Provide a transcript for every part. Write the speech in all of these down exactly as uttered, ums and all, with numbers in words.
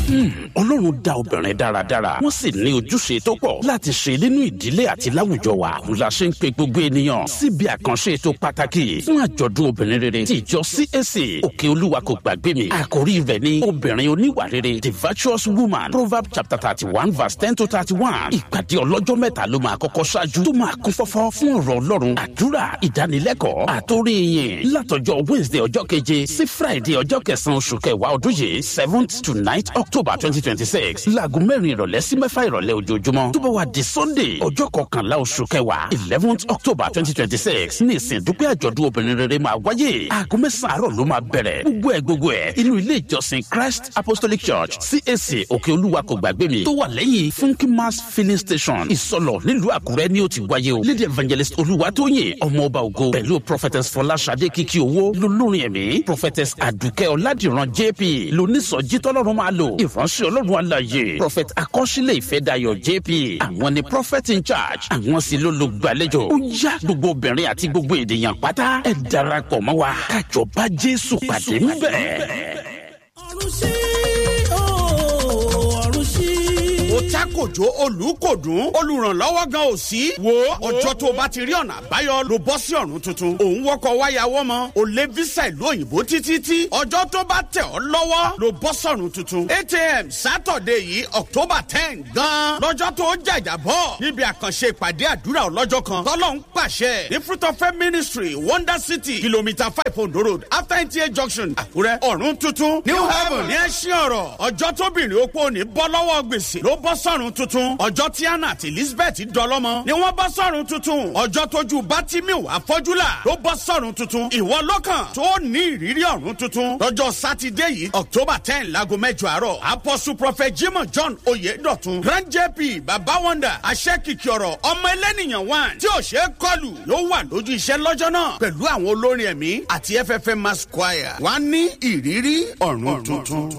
Ọlọ́run dá obìnrin dáradára wọ́n sì ní ojúṣe tó pọ̀ láti ṣe nínú ìdílé àti láwùjọ wa. Òun la ṣe ń pe gbogbo ènìyàn síbi àkànṣe ètò pàtàkì fún àjọ̀dún obìnrin rere tí ìjọ C A C Òkè Olúwa kò gbàgbé mi. Àkòrí rẹ̀ ni obìnrin oníwà rere, the virtuous woman. Proverbs chapter thirty one verse ten to thirty one. Ìpàdé ọlọ́jọ́ mẹ́ta ló máa kọ́kọ́ ṣáájú tó máa kún fọ́fọ́ fún ọ̀rọ̀ Ọlọ́run, àdúrà, ìdánilẹ́kọ̀ọ́ àtórí yìn látọjọ́ Wednesday ọjọ́ keje sí Friday ọjọ́ kẹsàn-án oṣù kẹwàá ọdún yìí seventh to ninth October twenty twenty six láago mẹ́rin ìrọ̀lẹ́ sí mẹ́fà ìrọ̀lẹ́ ojoojúmọ́. Tó bá wá di Sunday ọjọ́ kọkànlá oṣù kẹwàá eleventh October twenty twenty six ní ìsìn dúpẹ́ àjọ̀dún obìnrin rere máa wáyé. Aago mẹ́sàn-án àárọ̀ ló máa bẹ̀rẹ̀. Gbogbo ẹ̀ gbogbo ẹ̀ inú ilé ìjọsìn Christ Apostolic Church C A C Òkè Olúwa kò gbàgbé mi tó wà lẹ́yìn Funky Mass filling station Ìsọlọ̀ nílùú Àkúrẹ́ ni ó ti wáyé o. Lady Evangelist Olúwatóyìn ọmọ ọba ògo pẹ̀lú Prophetess Fọláṣadé Kìkì owó lolórin ẹ̀mí. Prophetess Àdùkẹ́ Ọládìran J P lónísọjí tọ́lọ́run máa lò. Ìránṣẹ́ Ọlọ́run alààyè Prophet Akọ́ṣílẹ̀ Ìfẹ́dayọ̀ J P àwọn ni prophet in charge. Àwọn sì ló lo gbàlejò. Ó yá gbogbo obìnrin àti gbogbo ènìyàn pátá ẹ darapọ̀ mọ́ wa kájọ bá Jésù pàdé ńbẹ̀. ọ̀run sí ooo ọ̀run sí. Òtákòjó olùkòdùn olùrànlọ́wọ́ gan ò sí. Wo ọjọ́ tó o bá ti rí ọ̀nà àbáyọ ló bọ́ sí ọ̀run tuntun. Òun wọkọ̀ wáyàwọ́ mọ́. O lé visa ìlú òyìnbó títí tí. Ọjọ́ tó bá tẹ̀ ọ́ lọ́wọ́ ló bọ́ sọ̀run tuntun. eight a.m. Saturday yìí October ten gan. Lọ́jọ́ tó jàjà bọ̀. Níbi àkànṣe ìpàdé àdúrà ọlọ́jọ́ kan. Tọ́lọ́ ń pàṣẹ. Ní Fruit of Faith Ministry Wonder City Kilometre five Ondo Road after N T A Junction Àkúrẹ́. Ọ̀run tuntun New Heaven ní ẹṣin ọ̀rọ̀. Ọjọ́ tóbìnrin opó ní bọ́ lọ́wọ́ gbèsè ló bọ́ sọ̀run tuntun. Ọjọ́ tí Anna àti Elizabeth dọlọ́mọ ni wọ́n bọ́ sọ̀run tuntun. Ọjọ́ tójú Bátímíù afọ́júlà ló bọ́ sọ̀run tuntun. Ìwọ lọ́kàn tó ní ìrírí ọ̀run tuntun. Lọ́jọ́ Sátidé yìí October ten láago mẹ́jọ àárọ̀. Apostle Prophet Jimoh John Oyedotun Grand J P Baba Wonder Aṣẹ́kìkì ọ̀rọ̀ ọmọ ẹlẹ́nìyàn one tí ò ṣe é kọlù yóò wà lójú iṣẹ́ lọ́jọ́ náà pẹ̀lú àwọn olórin ẹ̀mí àti F F M Mass Choir. Wá ní ìrírí ọ̀run tuntun.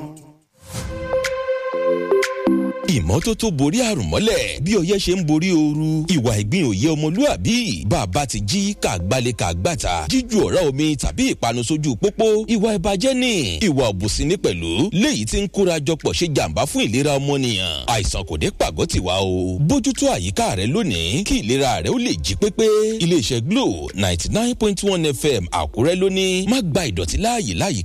Ìmọ́tótó borí àrùn mọ́lẹ̀ bí ọyẹ́ ṣe ń borí ooru. Ìwà ìgbín òye ọmọlúàbí bàbá ti jí kàgbálẹ̀ kàgbàtà jíju ọ̀rá omi tàbí ìpanu sójú pópó. Ìwà ìbàjẹ́ ni ìwà òbùsí ní pẹ̀lú léyìí tí ń kóra jọpọ̀ ṣe jàǹbá fún ìlera ọmọnìyàn. Àìsàn kò dé pàgọ́ tiwa o. Bójútó àyíká rẹ lónìí kí ìlera rẹ ó lè jí pépé. Iléeṣẹ́ Glo ninety nine point one F M Àkúrẹ́ lóní má gba ìdọ̀tí láàyè láyìí